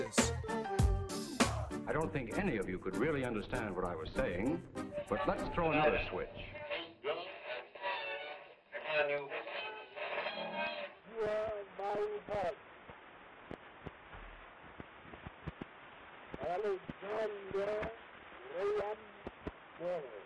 I don't think any of you could really understand what I was saying, but let's throw another switch. You are my heart. Alexander Graham Bell.